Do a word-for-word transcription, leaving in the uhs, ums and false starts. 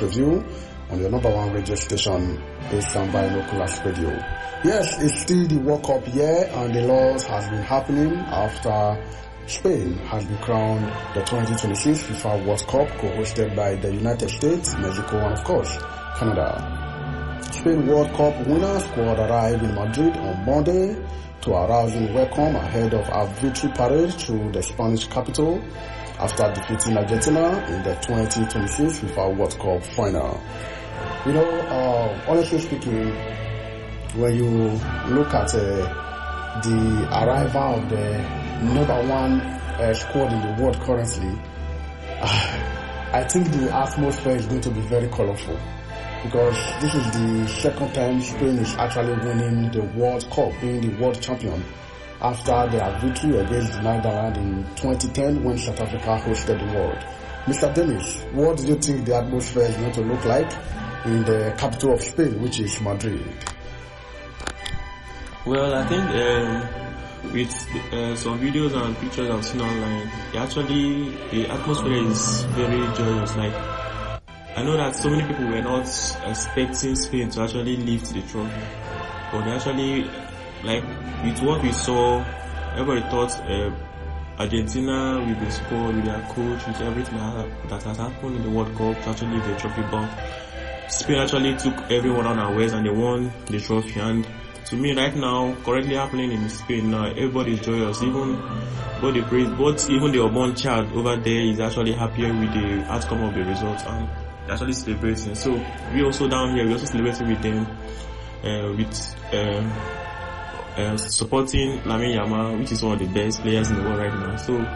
Preview on your number one radio station, Asian Binoculars Radio. Yes, it's still the World Cup year and the loss has been happening after Spain has been crowned the twenty twenty-six FIFA World Cup, co-hosted by the United States, Mexico, and of course, Canada. Spain World Cup winner squad arrived in Madrid on Monday to a rousing welcome ahead of a victory parade through the Spanish capital after defeating Argentina in the twenty twenty-six FIFA World Cup final. You know, uh, honestly speaking, when you look at uh, the arrival of the number one uh, squad in the world currently, uh, I think the atmosphere is going to be very colorful, because this is the second time Spain is actually winning the World Cup, being the world champion, after their victory against the Netherlands in twenty ten when South Africa hosted the world. Mister Dennis, what do you think the atmosphere is going to look like in the capital of Spain, which is Madrid? Well, I think um, with uh, some videos and pictures I've seen online, actually the atmosphere is very joyous. Like, I know that so many people were not expecting Spain to actually lift the trophy, but they actually, like, with what we saw, everybody thought uh, Argentina with the squad, with their coach, with everything that, that has happened in the World Cup to actually lift the trophy, but Spain actually took everyone unawares and they won the trophy. And to me, right now, currently happening in Spain now, everybody is joyous. Even both the praise, both even the unborn child over there is actually happier with the outcome of the results and actually celebrating. So we also down here, we also celebrating with them, uh, with uh, uh, supporting Lamine Yamal, which is one of the best players in the world right now. So